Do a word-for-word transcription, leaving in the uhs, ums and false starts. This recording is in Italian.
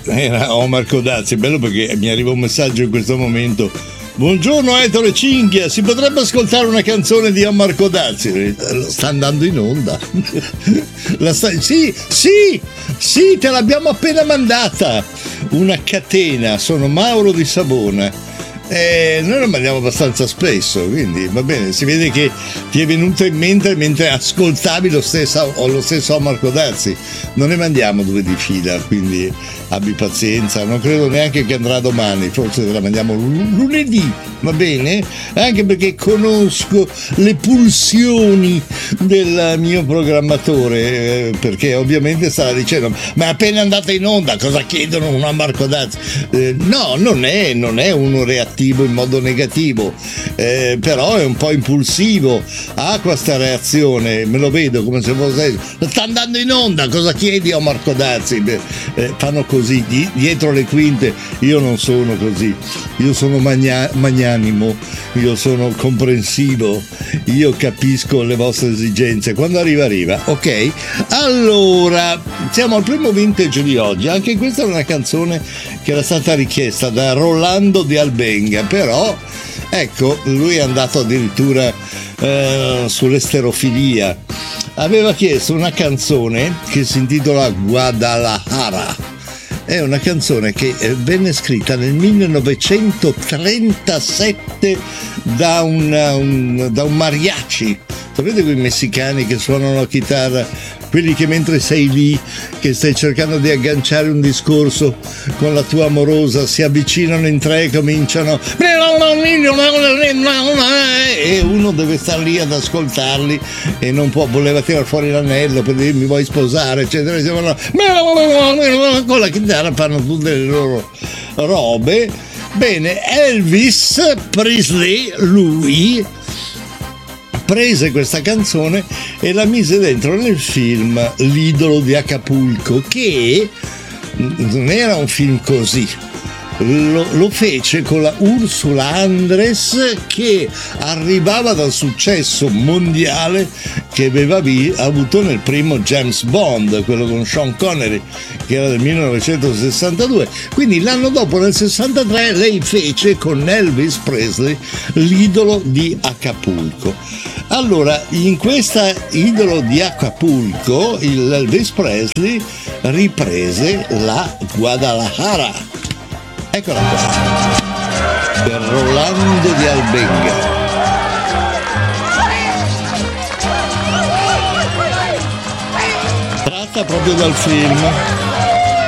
era Omar Codazzi. Bello perché mi arriva un messaggio in questo momento. Buongiorno Ettore Cinghia, si potrebbe ascoltare una canzone di Omar Codazzi? Sta andando in onda. La sta... Sì, sì, sì, te l'abbiamo appena mandata. Una catena, sono Mauro di Savona. Eh, noi lo mandiamo abbastanza spesso, quindi va bene, si vede che ti è venuto in mente mentre ascoltavi lo stesso, o lo stesso Omar Codazzi. Non ne mandiamo due di fila, quindi abbi pazienza, non credo neanche che andrà domani, forse te la mandiamo l- lunedì, va bene? Anche perché conosco le pulsioni del mio programmatore, eh, perché ovviamente starà dicendo ma appena andata in onda cosa chiedono un Omar Codazzi? Eh, no, non è, non è uno reattivo in modo negativo, eh, però è un po' impulsivo, ha questa reazione, me lo vedo come se fosse sta andando in onda, cosa chiedi Omar Codazzi? Beh, eh, fanno così di, dietro le quinte. Io non sono così, io sono magna, magnanimo, io sono comprensivo, io capisco le vostre esigenze, quando arriva arriva, ok? Allora siamo al primo vintage di oggi, anche questa è una canzone che era stata richiesta da Rolando di Albenga, però ecco, lui è andato addirittura eh, sull'esterofilia. Aveva chiesto una canzone che si intitola Guadalajara. È una canzone che venne scritta nel millenovecentotrentasette da un, un, da un mariachi. Sapete quei messicani che suonano la chitarra? Quelli che mentre sei lì, che stai cercando di agganciare un discorso con la tua amorosa, si avvicinano in tre e cominciano e uno deve stare lì ad ascoltarli e non può, voleva tirare fuori l'anello per dire mi vuoi sposare, eccetera, eccetera. Con la chitarra fanno tutte le loro robe. Bene, Elvis Presley, lui prese questa canzone e la mise dentro nel film L'idolo di Acapulco, che non era un film così, lo, lo fece con la Ursula Andress, che arrivava dal successo mondiale che aveva vi, avuto nel primo James Bond, quello con Sean Connery, che era del millenovecentosessantadue. Quindi l'anno dopo, nel sessantatré, lei fece con Elvis Presley L'idolo di Acapulco. Allora, in questa Idolo di Acapulco, il Elvis Presley riprese la Guadalajara. Eccola qua, per Rolando di Albenga. Tratta proprio dal film.